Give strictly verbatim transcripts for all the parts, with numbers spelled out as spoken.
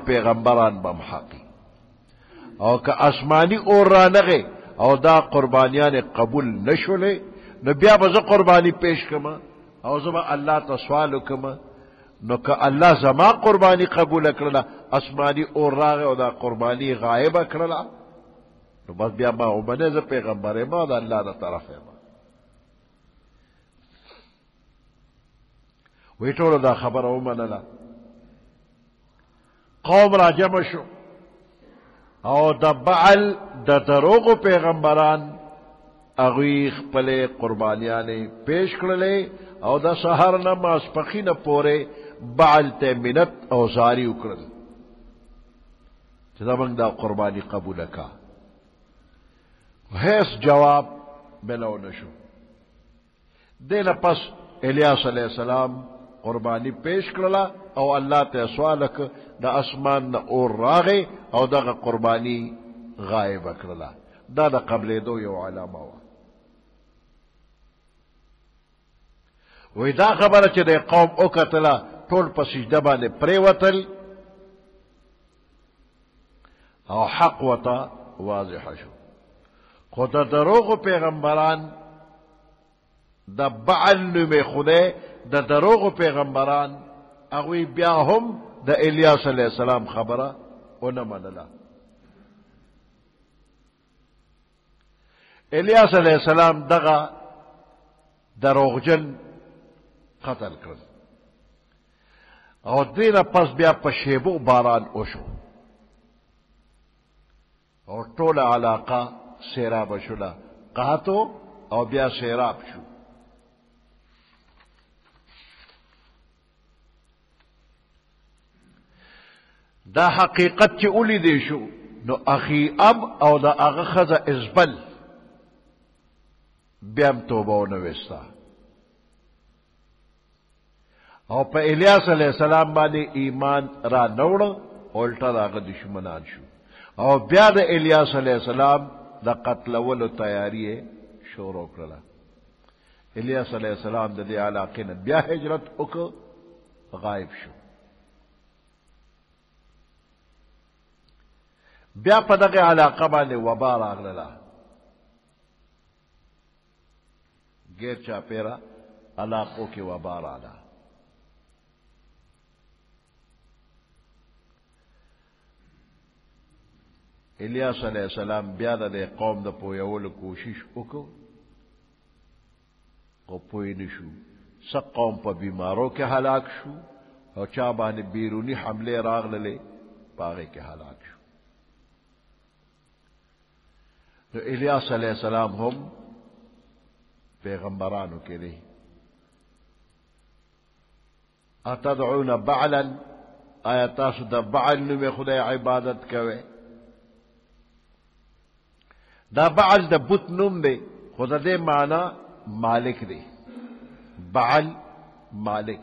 پیغمبران بم حقی او که آسمانی اور را نغه او دا قربانیان قبول نشوله نو بیا به زه قربانی پیش کما او زه به الله ته سوال وکما نو که الله زما قربانی قبول کړله آسمانی اور راغه او دا قربانی غایب کړله نو بس بیا ما ومنه زه پیغمبر ما د الله د طرفه ما وی ټولو دا خبره ومنله قوم را جمع شو او د بعل د دروغو پیغمبران اغوی خپل قربانیانې پیش کړلې او د سحر نه ماسپخینه پورې بعل ته منت او زاری وکړل چې دا موږ دا قربانی قبول کا هیڅ جواب ملو نشو دینه پس الیاس علیہ السلام قربانی پیش کړله او الله ته سوال وکړ د اسمان نه اور راغی او دغه قربانی غایب کړله دا د قبلېدو یو علامه وه وی دا خبره چې د قوم وکتله ټول په سجده باندې پرېوتل او حق ورته واضح شو خو د دروغو پیغمبران د بعل نومې خدای د دروغو پیغمبران هغوی بیا هم د الیاس علیہ السلام خبره ونه منله الیاس علیہ السلام دغه دروغجن قتل کړ او دینه پس بیا په شیبو باران وشو او ټوله علاقه سیراب شوله قحطو او بیا سیراب شو دا حقیقت چې ولیدی شو نو اخی اب او دا هغه ښځه ازبل بیا هم توبه ونه ویسته او په الیاس علیہ السلام باندې ایمان را نوړه الټا داغه دشمنان شو او بیا د الیاس علیہ السلام د قتلولو تیاری شروع کړله الیاس علیہ السلام د دې علاقې نه بیا هجرت وکړ غایب شو بیا په دغه علاقه باندې وبا راغله غیر چاپیرا علاقو کې وبا راغله الیاس علیہ السلام بیا د قوم د پویولو کوشش وکړ او پوی نشو څه قوم په بیمارو کې هلاک شو او چا باندې بیرونی حمله راغله پاغه کې هلاک شو نو الیاس علیہ السلام هم پیغمبرانو کې دی اتدعون بعلا آیا تاسو د بعل نومې خدای عبادت کوئ دا بعل د بت نوم دی خو د دې معنی مالک دی بعل مالک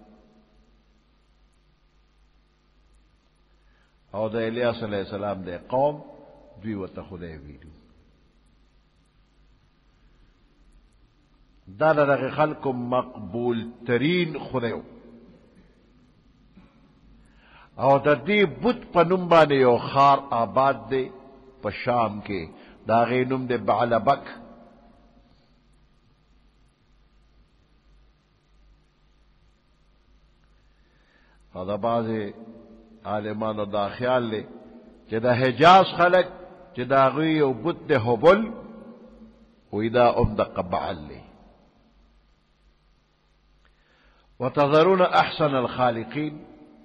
او د الیاس علیہ السلام د قوم دوی ورته خدای ویلو دا دغه خلکو مقبول ترین خدای او د دې بت په نوم باندې یو خار آباد دی په شام کې دا غي نوم دی بعلبک او دا بعض عالمانو دا خیال دی چې د حجاز خلک چې دا غي یو بت دی هبل وی دا ام د قبعل دی وتذرون احسن الخالقین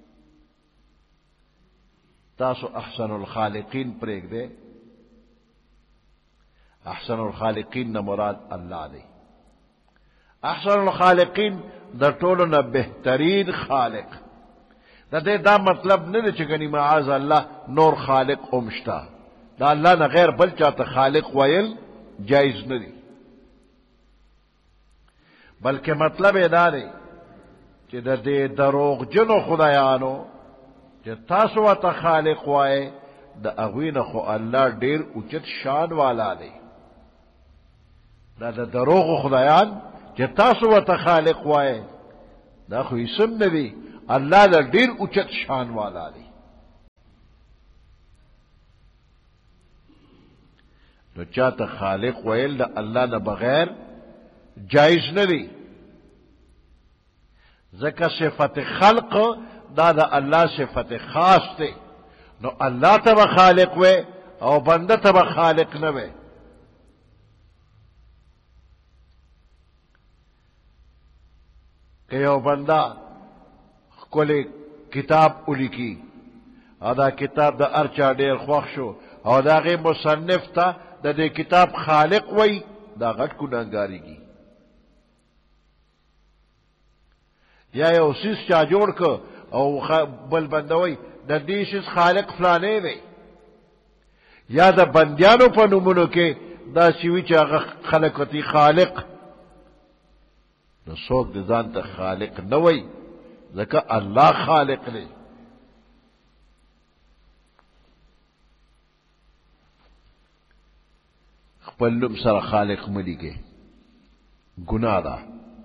تاسو احسن الخالقین پریک دے احسن الخالقین نہ مراد اللہ دے احسن الخالقین در ټولو نه بهترین خالق دا دے دا مطلب نه دی چې کني معاذ الله نور خالق اومشتا دا الله نه غیر بل چاته خالق ویل جایز نه دی بلکہ مطلب دا دی چې د دې دروغ جنو خدایانو چې تاسو ورته خالق وای د هغوی نه خو الله ډیر اوچت شان والا دی دا د دروغ خدایان چې تاسو ورته خالق وای دا خو اسم نه دی الله د ډیر اوچت شان والا دی نو چاته خالق ویل د الله نه بغیر جایز نه دی ځکه صفت خلق دا د الله صفت خاص دی نو الله ته به خالق وی او بنده ته به خالق نه وی که یو بنده ښکلی کتاب ولیکي او دا کتاب د هر چا ډېر خوښ شو او د هغې مصنف ته د دې کتاب خالق وی دا غټ ګناهګارېږي یا یو سیس چا جوړ که او بل بنده وی د دې سیس خالق فلانی دی یا د بندیانو په نومونو کې داسې وي چې هغه خلک ورته خالق نو څوک د ځان ته خالق نه وی ځکه الله خالق دی خپل نوم سره خالق ملیږي ګناه ده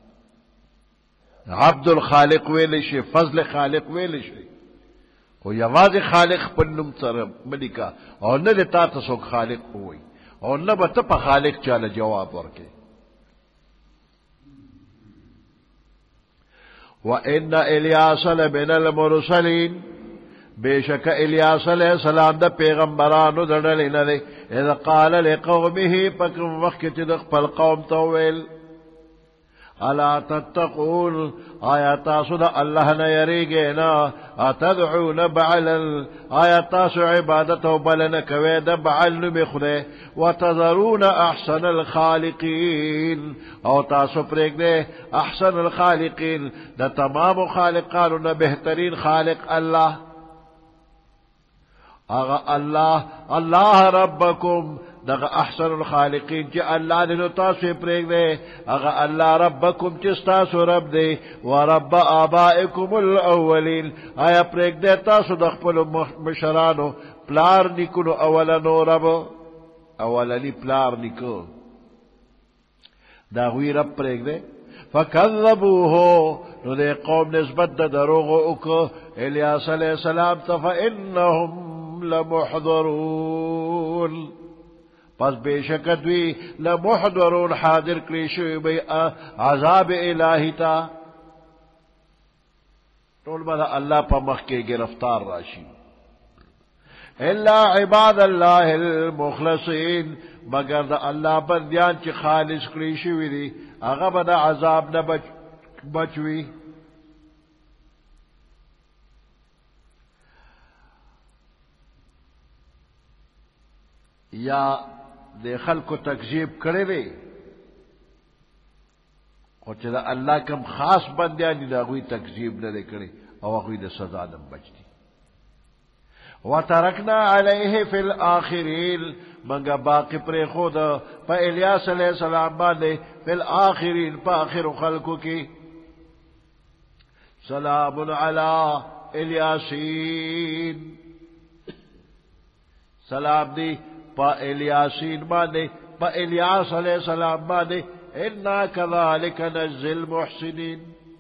عبد الخالق ویل شي فضل خالق ویل شي خو یوازې خالق خپل نوم سره ملیکا او نه د تا ته څوک خالق ووایي او نه به ته په خالق چاله جواب ورکې وَإِنَّ إِلْيَاسَ لَمِنَ الْمُرْسَلِينَ بේشک الیاس علیہ السلام د پیغمبرانو دړل نه دی اذ قال لقومه پکم وخت چې د خپل قوم ته ویل الا تتقون آیا تاسو د الله نه یریږئ نه اتدعون بعلا آیا تاسو عبادت او بلنه کوئ د بعل نوم خدای وتذرون احسن الخالقین او تاسو پرېږدئ احسن الخالقین د تمام خالقانو نه بهترین خالق الله اغا الله الله ربکم دغه احسن الخالقین چې الله دې نو تاسو پرېږ دی اغا الله ربکم چې تاسو رب دی و رب آبائکم الاولین آیا پرېږ دی تاسو د خپل مشرانو پلار نیکونو اولنو رب اولنی پلار نیکو دا غوی رب پرېږ دی فکذبوه نو دې قوم نسبت د دروغو وکړو الیاس علیہ السلام ته فانهم لمحضرون پس بیشک دوی لمحضرون حاضر کړي شوی به عذاب الهی تا ټول به الله په مخ کې گرفتار راشي الا عباد الله المخلصین مگر د الله بندیان چې خالص کړي شوی دي هغه به د عذاب نه بچ بچوي یا د خلکو تکذیب کړی دی خو چې د الله کوم خاص بندیان دي د هغوی تکذیب نه دی کړی او هغوی د سزا نه بچ دي وترکنا علیه فی الاخرین منګه باقی پرېښود په الیاس علیه السلام باندې فی الاخرین په آخرو خلکو کې سلام علی الیاسین سلام دی پا الیاسین باندې پا الیاس علیہ السلام باندې انا کذالک نجزی المحسنین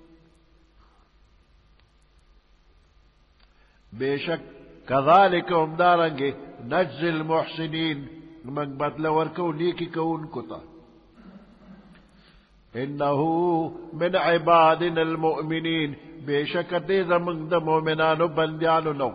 بیشک کذالک هم دارنگے نجزی المحسنین من بدل ورکو نیکی کون کتا انہو من عبادنا المؤمنین بیشک دے زمن دا مومنانو بندیانو نو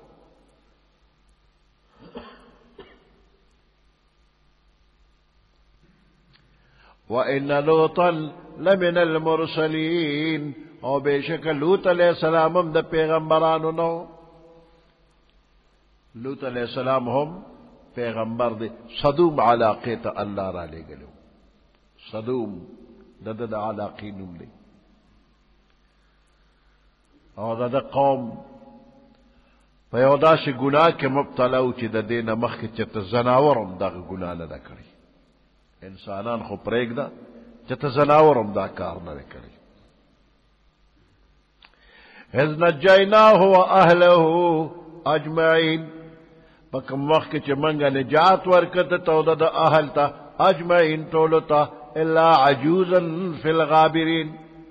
وَإِنَّ لُوطًا لَمِنَ الْمُرْسَلِينَ او بیشک لوط علیہ السلام هم د پیغمبرانو نو لوط علیہ السلام هم پیغمبر دی صدوم علاقه ته الله را لګلو صدوم د د علاقې نوم دی او د قوم په یو داسې ګناه کې مبتلا و چې د دې نه مخکې چې ته زناور هم دغه ګناه نه ده کړې انسانان خو پرېږده چې ته زناور هم دا کار نه دی کړی اذ نجیناه واهله اجمعین په کوم وخت کې چې موږ نجات ورکړه ته او د اهل ته اجمعین ټولو ته الا عجوزا فی الغابرین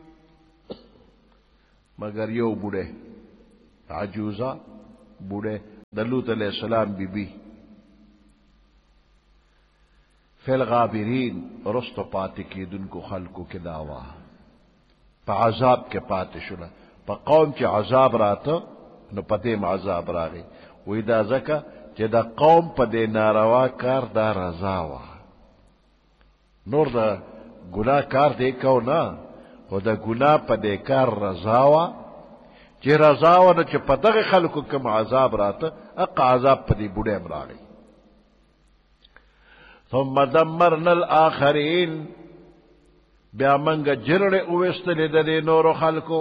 مگر یو بوډه عجوزا بوډه د لوط علیہ السلام بی بی فی الغابرین رستو پاتی کی دن کو خلقو کی داوا پا عذاب کے پاتی شنا پا قوم چی عذاب راتا نو پا دیم عذاب راگی وی دا زکا چی دا قوم پا دے ناروا کار دا رضاوا نور دا گناہ کار دے کو نا و دا گناہ پا دے کار رضاوا چی رضاوا نا چی پا دغی خلقو کم عذاب راتا اقا عذاب پا دی بوڑے مراگی ثم دمرنا الآخرین بیا منگا جرڑے اوستلی دا دے نور خلقو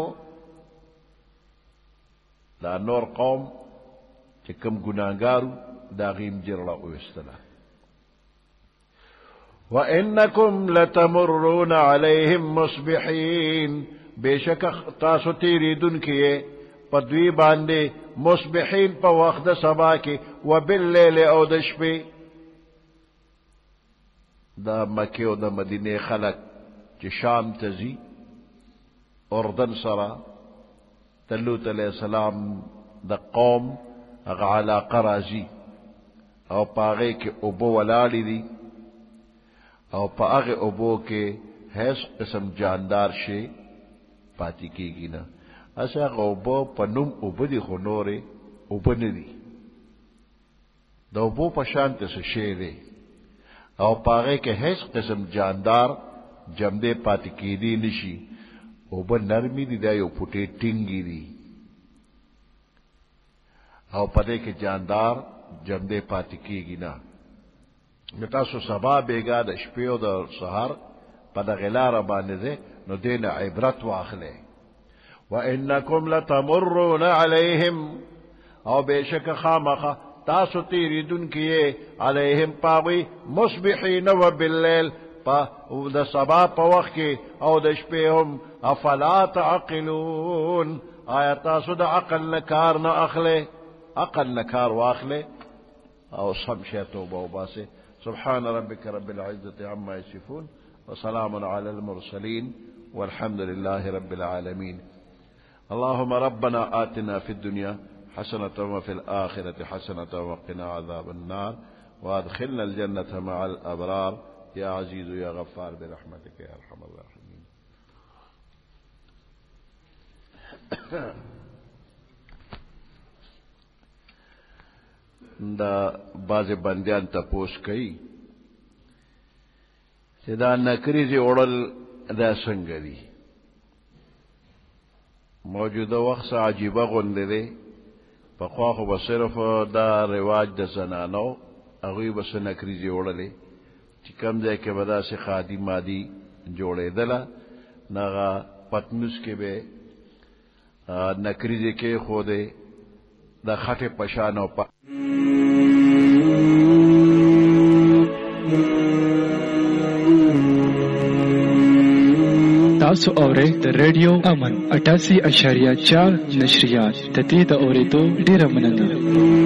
دا نور قوم چی کم گناہگارو دا غیم جرڑا اوستلا وَإِنَّكُمْ لَتَمُرُّونَ عَلَيْهِمْ مُصْبِحِينَ بے شک تاسو تیری دن کیے پا دوی باندے مصبحین پا وقت سبا کے وباللیل او دشپے دا مکہ و دا مدینہ خلق چی شام تزی اردن سرا تلوت علیہ السلام دا قوم اغا علاقہ رازی او پاغے کے ابو ولالی دی او پاغے ابو کے حیث قسم جاندار شے پاتی کی گی نا اسا اغا ابو پا نم ابو دی خونورے ابو ندی دا ابو پا شانت سے شے دے او پاغے کے حیث قسم جاندار جمدے پاتی کی دی نشی او با نرمی دی دا یو پوٹے ٹنگی دی او پدے کے جاندار جمدے پاتی کی گی نا نتاسو سبا بیگا دا شپیو دا سہار پدا غلار بانے دے نو دین عبرت واخلے وَإِنَّكُمْ لَتَمُرُّونَ عَلَيْهِمْ او بے شک خامخا تاسو تیری دن کیے علیہم پاوی مصبحین و باللیل پا دا سبا پا وقت کی او دا شپیہم افلا تعقلون آیا تاسو دا عقل نکار نا اخلے عقل نکار واخلے او سمشیتو باوبا سے سبحان ربک رب العزت عما یصفون وسلام علی المرسلین والحمد لله رب العالمين اللهم ربنا آتنا في الدنيا حسنة وفي الآخرة حسنة وقنا عذاب النار وادخلنا الجنة مع الأبرار يا عزيز يا غفار برحمتك يا أرحم الراحمين. دا باز بندیان تپوس کئی چی دا نکریزی اوڑل دا سنگری موجود وقت عجیبہ غنده دے پخواخو بصرف دا رواج دا زنانو اغوی بس نکریزی اوڑلے چی کم دے کے بدا سے خادی مادی جوڑے دلا ناغا پتنس کے بے نکریزی کے خودے دا خط پشانو پا تاسو اورئ د ریډیو امن اٹاسی اشاریه چار نشریات د دې د اورېدو ډیره مننه.